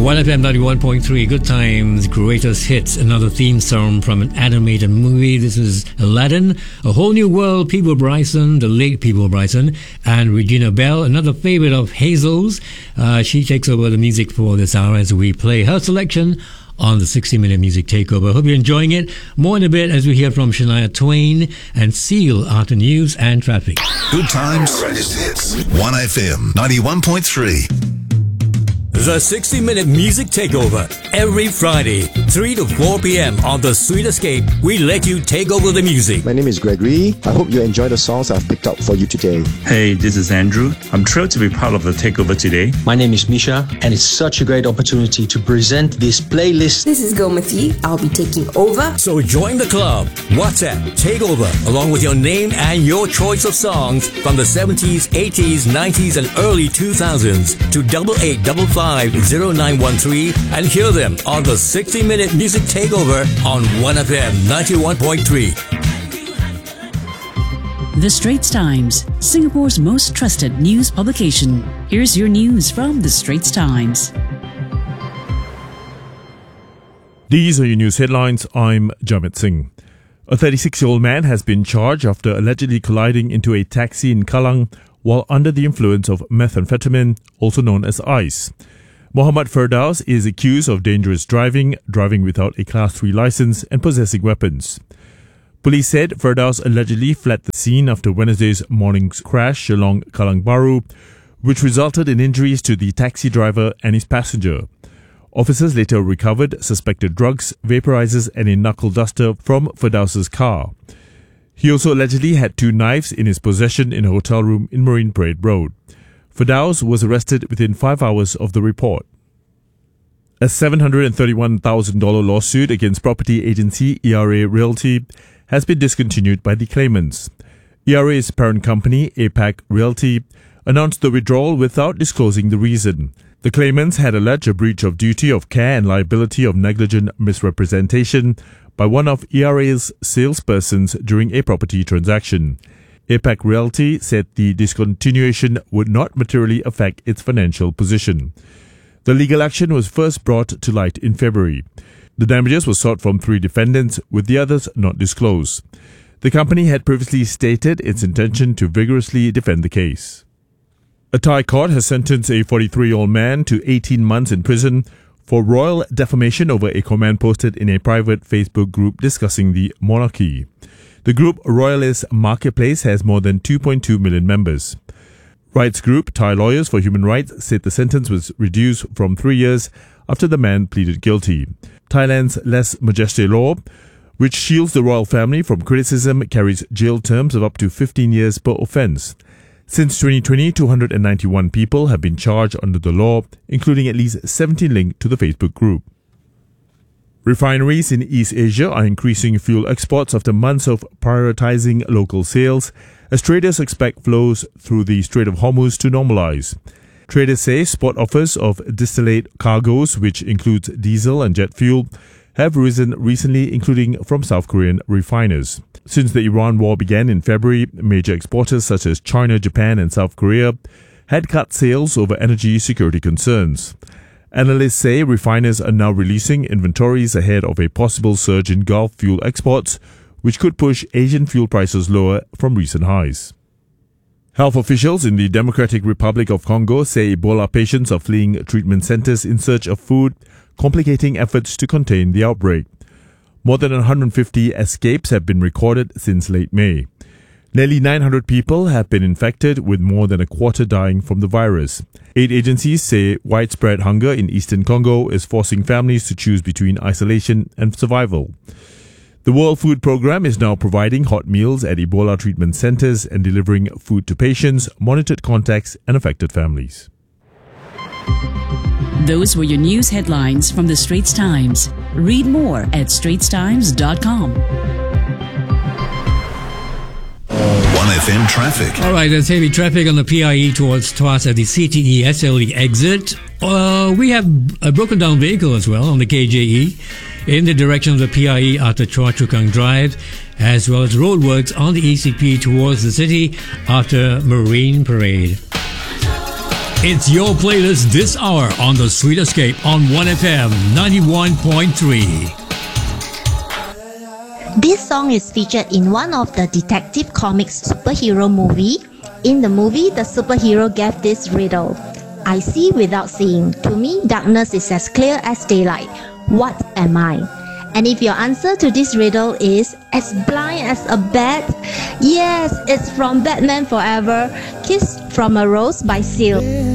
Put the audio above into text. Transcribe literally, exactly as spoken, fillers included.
one F M ninety-one point three, Good Times, Greatest Hits, another theme song from an animated movie. This is Aladdin, A Whole New World, Peabo Bryson, the late Peabo Bryson, and Regina Bell, another favorite of Hazel's. Uh, she takes over the music for this hour as we play her selection on the sixty minute Music Takeover. Hope you're enjoying it. More in a bit as we hear from Shania Twain and Seal after news and traffic. Good Times, Greatest Hits, one F M ninety-one point three. The sixty minute Music Takeover. Every Friday, three to four p.m. on The Sweet Escape, we let you take over the music. My name is Gregory. I hope you enjoy the songs I've picked up for you today. Hey, this is Andrew. I'm thrilled to be part of the takeover today. My name is Misha, and it's such a great opportunity to present this playlist. This is Gomati. I'll be taking over. So join the club. WhatsApp Takeover, along with your name and your choice of songs from the seventies, eighties, nineties, and early two thousands to double eight double five zero nine one three and hear them on the sixty minute Music Takeover on one F M ninety-one point three. The Straits Times, Singapore's most trusted news publication. Here's your news from The Straits Times. These are your news headlines. I'm Jamit Singh. A thirty-six-year-old man has been charged after allegedly colliding into a taxi in Kallang while under the influence of methamphetamine, also known as ice. Mohammad Firdaus is accused of dangerous driving, driving without a Class three license, and possessing weapons. Police said Firdaus allegedly fled the scene after Wednesday's morning's crash along Kallang Baru, which resulted in injuries to the taxi driver and his passenger. Officers later recovered suspected drugs, vaporizers, and a knuckle duster from Firdaus's car. He also allegedly had two knives in his possession in a hotel room in Marine Parade Road. Firdaus was arrested within five hours of the report. A seven hundred thirty-one thousand dollars lawsuit against property agency E R A Realty has been discontinued by the claimants. E R A's parent company, A PAC Realty, announced the withdrawal without disclosing the reason. The claimants had alleged a breach of duty of care and liability of negligent misrepresentation by one of E R A's salespersons during a property transaction. A PAC Realty said the discontinuation would not materially affect its financial position. The legal action was first brought to light in February. The damages were sought from three defendants, with the others not disclosed. The company had previously stated its intention to vigorously defend the case. A Thai court has sentenced a forty-three-year-old man to eighteen months in prison for royal defamation over a comment posted in a private Facebook group discussing the monarchy. The group Royalist Marketplace has more than two point two million members. Rights group Thai Lawyers for Human Rights said the sentence was reduced from three years after the man pleaded guilty. Thailand's Lèse Majesté law, which shields the royal family from criticism, carries jail terms of up to fifteen years per offence. Since twenty twenty, two hundred ninety-one people have been charged under the law, including at least seventeen linked to the Facebook group. Refineries in East Asia are increasing fuel exports after months of prioritizing local sales, as traders expect flows through the Strait of Hormuz to normalize. Traders say spot offers of distillate cargoes, which includes diesel and jet fuel, have risen recently, including from South Korean refiners. Since the Iran war began in February, major exporters such as China, Japan, and South Korea had cut sales over energy security concerns. Analysts say refiners are now releasing inventories ahead of a possible surge in Gulf fuel exports, which could push Asian fuel prices lower from recent highs. Health officials in the Democratic Republic of Congo say Ebola patients are fleeing treatment centers in search of food, complicating efforts to contain the outbreak. More than one hundred fifty escapes have been recorded since late May. Nearly nine hundred people have been infected, with more than a quarter dying from the virus. Aid agencies say widespread hunger in eastern Congo is forcing families to choose between isolation and survival. The World Food Programme is now providing hot meals at Ebola treatment centers and delivering food to patients, monitored contacts, and affected families. Those were your news headlines from The Straits Times. Read more at straits times dot com. one F M traffic. All right, there's heavy traffic on the P I E towards Tuas at the C T E S L E exit. Uh, we have a broken down vehicle as well on the K J E in the direction of the P I E after Chua Chu Kang Drive, as well as roadworks on the E C P towards the city after Marine Parade. It's your playlist this hour on The Sweet Escape on one F M ninety-one point three. This song is featured in one of the Detective Comics superhero movie. In the movie, the superhero gave this riddle. I see without seeing. To me, darkness is as clear as daylight. What am I? And if your answer to this riddle is as blind as a bat, yes, it's from Batman Forever, Kiss from a Rose by Seal.